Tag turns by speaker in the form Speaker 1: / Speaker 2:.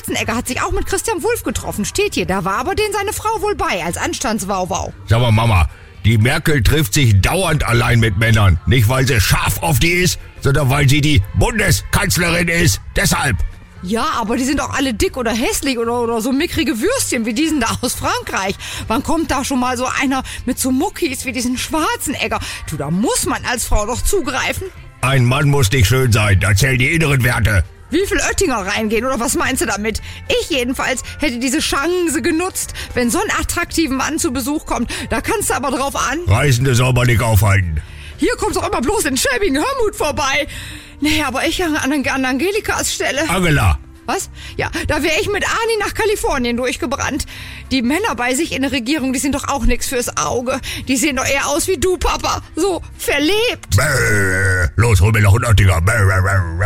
Speaker 1: Schwarzenegger hat sich auch mit Christian Wulff getroffen, steht hier. Da war aber denen seine Frau wohl bei, als Anstandswauwau.
Speaker 2: Sag mal, Mama, die Merkel trifft sich dauernd allein mit Männern. Nicht, weil sie scharf auf die ist, sondern weil sie die Bundeskanzlerin ist. Deshalb.
Speaker 1: Ja, aber die sind doch alle dick oder hässlich oder so mickrige Würstchen wie diesen da aus Frankreich. Wann kommt da schon mal so einer mit so Muckis wie diesen Schwarzenegger? Du, da muss man als Frau doch zugreifen.
Speaker 2: Ein Mann muss nicht schön sein, da zählen die inneren Werte.
Speaker 1: Wie viel Oettinger reingehen, oder was meinst du damit? Ich jedenfalls hätte diese Chance genutzt. Wenn so ein attraktiven Mann zu Besuch kommt, da kannst du aber drauf an.
Speaker 2: Reisende soll man nicht aufhalten.
Speaker 1: Hier kommst du auch immer bloß in schäbigen Hörmut vorbei. Nee, aber ich an Angelikas Stelle.
Speaker 2: Angela.
Speaker 1: Was? Ja, da wäre ich mit Arnie nach Kalifornien durchgebrannt. Die Männer bei sich in der Regierung, die sind doch auch nix fürs Auge. Die sehen doch eher aus wie du, Papa. So verlebt.
Speaker 2: Los, hol mir noch einen Oettinger.